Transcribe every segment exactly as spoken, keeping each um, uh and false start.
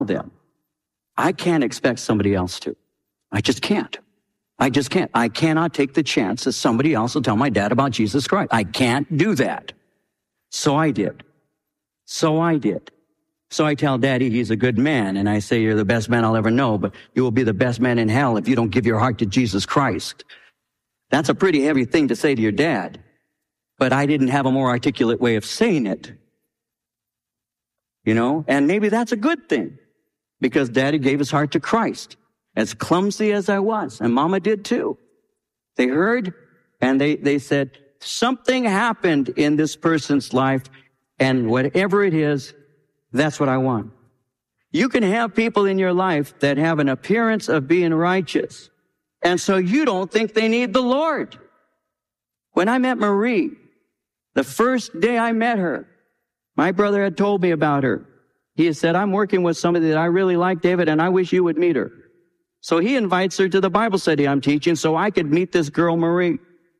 them. I can't expect somebody else to. I just can't. I just can't. I cannot take the chance that somebody else will tell my dad about Jesus Christ. I can't do that. So I did. So I did. So I tell Daddy he's a good man, and I say, you're the best man I'll ever know, but you will be the best man in hell if you don't give your heart to Jesus Christ. That's a pretty heavy thing to say to your dad, but I didn't have a more articulate way of saying it. You know, and maybe that's a good thing, because Daddy gave his heart to Christ, as clumsy as I was, and Mama did too. They heard, and they, they said, something happened in this person's life, and whatever it is, that's what I want. You can have people in your life that have an appearance of being righteous, and so you don't think they need the Lord. When I met Marie, the first day I met her, my brother had told me about her. He had said, I'm working with somebody that I really like, David, and I wish you would meet her. So he invites her to the Bible study I'm teaching so I could meet this girl, Marie.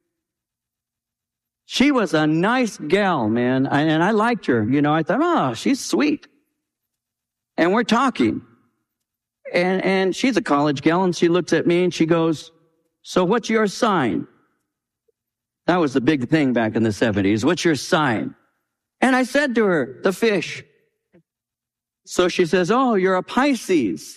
She was a nice gal, man, and I liked her. You know, I thought, oh, she's sweet. And we're talking. And, and she's a college gal, and she looks at me and she goes, so what's your sign? That was the big thing back in the seventies. What's your sign? And I said to her, the fish. So she says, oh, you're a Pisces.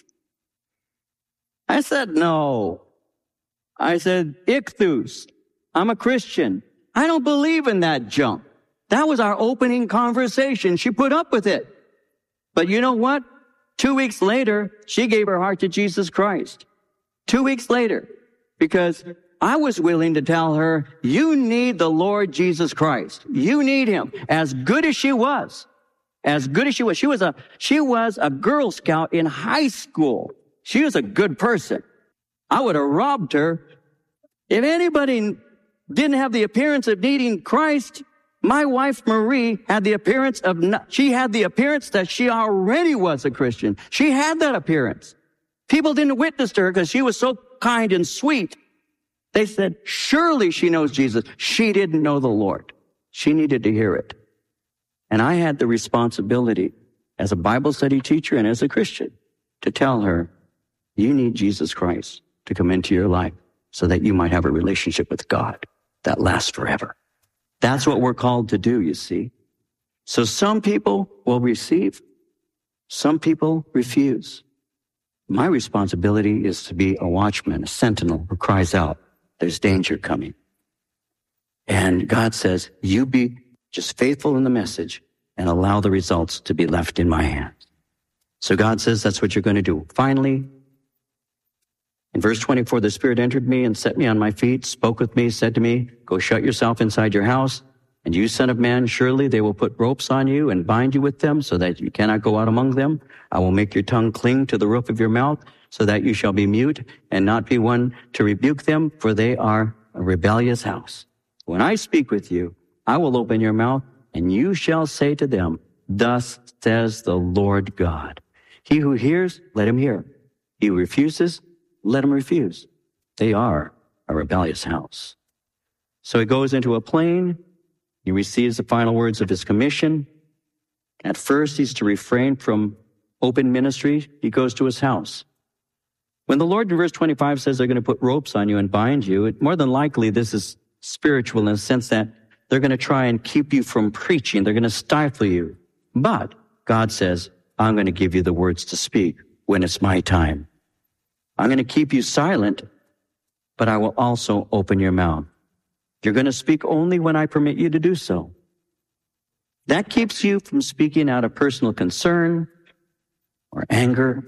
I said, no. I said, Ichthus. I'm a Christian. I don't believe in that junk. That was our opening conversation. She put up with it. But you know what? Two weeks later, she gave her heart to Jesus Christ. Two weeks later, because I was willing to tell her, you need the Lord Jesus Christ. You need him. As good as she was, as good as she was, she was a, she was a Girl Scout in high school. She was a good person. I would have robbed her. If anybody didn't have the appearance of needing Christ, my wife Marie had the appearance of, not, she had the appearance that she already was a Christian. She had that appearance. People didn't witness to her because she was so kind and sweet. They said, surely she knows Jesus. She didn't know the Lord. She needed to hear it. And I had the responsibility as a Bible study teacher and as a Christian to tell her, you need Jesus Christ to come into your life so that you might have a relationship with God that lasts forever. That's what we're called to do, you see. So some people will receive. Some people refuse. My responsibility is to be a watchman, a sentinel who cries out, there's danger coming. And God says, you be just faithful in the message and allow the results to be left in my hands. So God says that's what you're going to do. Finally, in verse twenty-four, the Spirit entered me and set me on my feet, spoke with me, said to me, go shut yourself inside your house, and you, son of man, surely they will put ropes on you and bind you with them so that you cannot go out among them. I will make your tongue cling to the roof of your mouth so that you shall be mute and not be one to rebuke them, for they are a rebellious house. When I speak with you, I will open your mouth, and you shall say to them, thus says the Lord God. He who hears, let him hear. He who refuses, let him refuse. They are a rebellious house. So he goes into a plain. He receives the final words of his commission. At first, he's to refrain from open ministry. He goes to his house. When the Lord in verse twenty-five says they're going to put ropes on you and bind you, it, more than likely this is spiritual in the sense that they're going to try and keep you from preaching. They're going to stifle you. But God says, I'm going to give you the words to speak when it's my time. I'm going to keep you silent, but I will also open your mouth. You're going to speak only when I permit you to do so. That keeps you from speaking out of personal concern or anger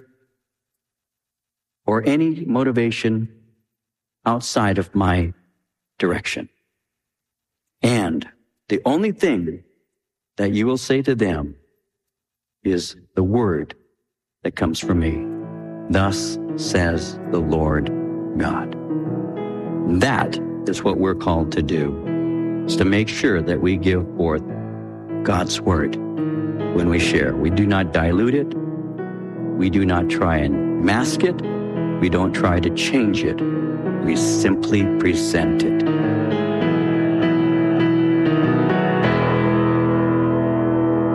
or any motivation outside of my direction. And the only thing that you will say to them is the word that comes from me. Thus says the Lord God. That is what we're called to do, is to make sure that we give forth God's word when we share. We do not dilute it. We do not try and mask it. We don't try to change it. We simply present it. You're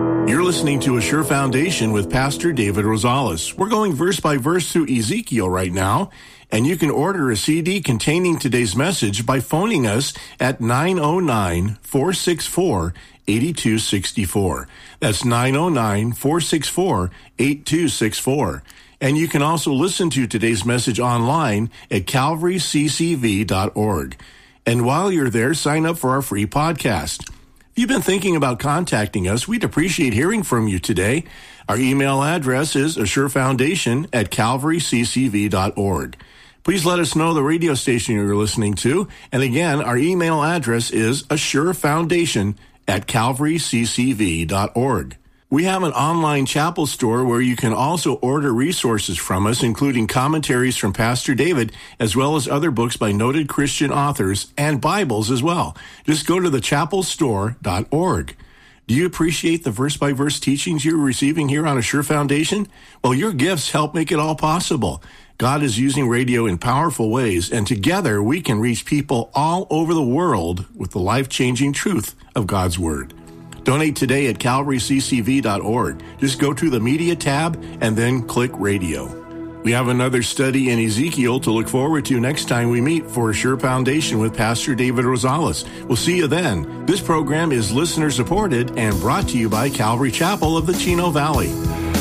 listening to A Sure Foundation with Pastor David Rosales. We're going verse by verse through Ezekiel right now, and you can order a C D containing today's message by phoning us at nine oh nine, four six four, eight two six four. That's nine oh nine, four six four, eight two six four. And you can also listen to today's message online at calvary c c v dot org. And while you're there, sign up for our free podcast. If you've been thinking about contacting us, we'd appreciate hearing from you today. Our email address is assurefoundation at calvary c c v dot org. Please let us know the radio station you're listening to. And again, our email address is assurefoundation at calvary c c v dot org. We have an online chapel store where you can also order resources from us, including commentaries from Pastor David, as well as other books by noted Christian authors and Bibles as well. Just go to the chapel store dot org. Do you appreciate the verse-by-verse teachings you're receiving here on Assure Foundation? Well, your gifts help make it all possible. God is using radio in powerful ways, and together we can reach people all over the world with the life-changing truth of God's Word. Donate today at calvary c c v dot org. Just go to the Media tab and then click Radio. We have another study in Ezekiel to look forward to next time we meet for Assure Foundation with Pastor David Rosales. We'll see you then. This program is listener-supported and brought to you by Calvary Chapel of the Chino Valley.